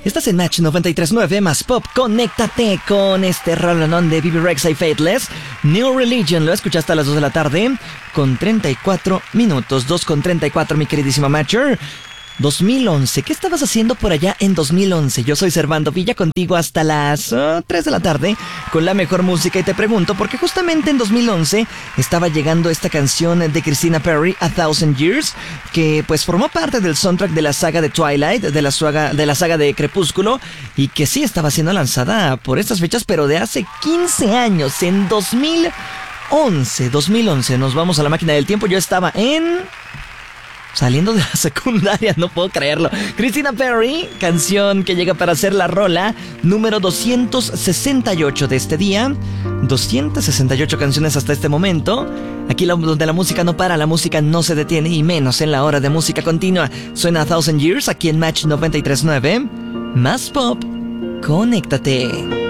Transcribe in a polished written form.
Estás en Match 93.9 más Pop. Conéctate con este rolonón de Bebe Rexha y Faithless. New Religion, lo escuchaste a las 2 de la tarde con 34 minutos. 2:34, mi queridísima Matcher. 2011, ¿qué estabas haciendo por allá en 2011? Yo soy Servando Villa, contigo hasta las 3 de la tarde con la mejor música, y te pregunto porque justamente en 2011 estaba llegando esta canción de Christina Perri, A Thousand Years, que pues formó parte del soundtrack de la saga de Twilight, de la saga de Crepúsculo, y que sí estaba siendo lanzada por estas fechas, pero de hace 15 años, en 2011, nos vamos a la máquina del tiempo. Yo estaba saliendo de la secundaria, no puedo creerlo. Christina Perri, canción que llega para ser la rola número 268 de este día. 268 canciones hasta este momento. Aquí donde la música no para, la música no se detiene, y menos en la hora de música continua. Suena A Thousand Years aquí en Match 93.9. Más Pop, conéctate.